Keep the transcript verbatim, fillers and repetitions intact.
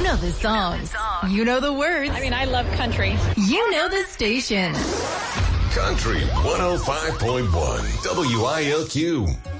know the songs. You know the words. I mean, I love country. You know the station. Country one oh five point one W I L Q.